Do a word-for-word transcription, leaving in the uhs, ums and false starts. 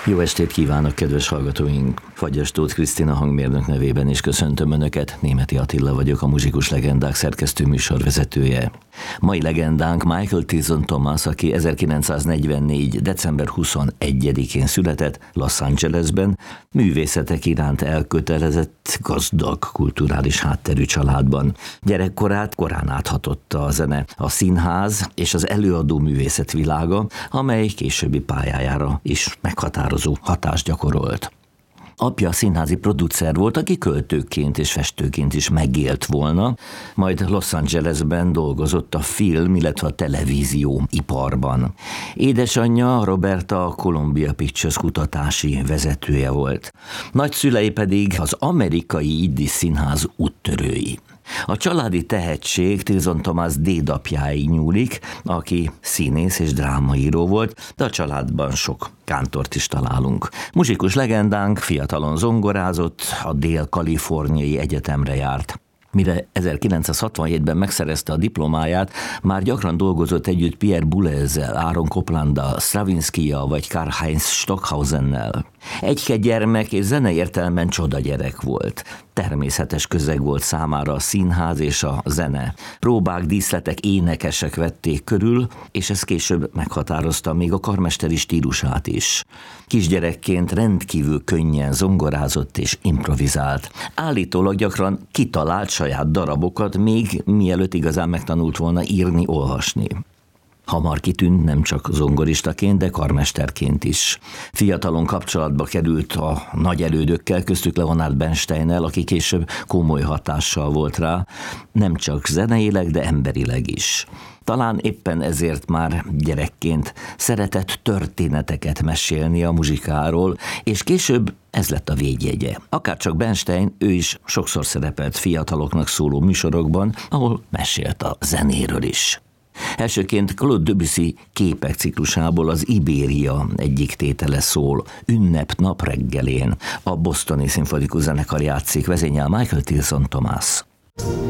Jó estét kívánok, kedves hallgatóink! Fagyas Tóth Krisztina hangmérnök nevében is köszöntöm Önöket. Németi Attila vagyok, a Muzsikus Legendák szerkesztő műsorvezetője. Mai legendánk Michael Tilson Thomas, aki ezerkilencszáznegyvennégy. december huszonegyedikén született Los Angelesben, művészetek iránt elkötelezett, gazdag, kulturális hátterű családban. Gyerekkorát korán áthatotta a zene, a színház és az előadó művészet világa, amely későbbi pályájára is meghatározó hatást gyakorolt. Apja színházi producer volt, aki költőként és festőként is megélt volna, majd Los Angelesben dolgozott a film, illetve a televízió iparban. Édesanyja Roberta a Columbia Pictures kutatási vezetője volt. Nagyszülei pedig az amerikai Iddis Színház úttörői. A családi tehetség Tilson Thomas dédapjáig nyúlik, aki színész és drámaíró volt, de a családban sok kántort is találunk. Muzsikus legendánk fiatalon zongorázott, a Dél-Kaliforniai Egyetemre járt. Mire ezerkilencszázhatvanhétben megszerezte a diplomáját, már gyakran dolgozott együtt Pierre Boulez-zel, Aaron Coplanddal, Stravinskijjal vagy Karl-Heinz Stockhausennel. Egyke gyermek és zene értelemben csoda gyerek volt. Természetes közeg volt számára a színház és a zene. Próbák, díszletek, énekesek vették körül, és ez később meghatározta még a karmesteri stílusát is. Kisgyerekként rendkívül könnyen zongorázott és improvizált. Állítólag gyakran kitalált saját darabokat, még mielőtt igazán megtanult volna írni, olvasni. Hamar kitűnt nem csak zongoristaként, de karmesterként is. Fiatalon kapcsolatba került a nagy elődökkel, köztük Leonard Bernsteinnel, aki később komoly hatással volt rá, nem csak zeneileg, de emberileg is. Talán éppen ezért már gyerekként szeretett történeteket mesélni a muzsikáról, és később ez lett a védjegye. Akárcsak Bernstein, ő is sokszor szerepelt fiataloknak szóló műsorokban, ahol mesélt a zenéről is. Elsőként Claude Debussy képek ciklusából az Ibéria egyik tétele szól, Ünnepnap reggelén. A Bostoni Szimfonikus Zenekar játszik, vezényel Michael Tilson Thomas.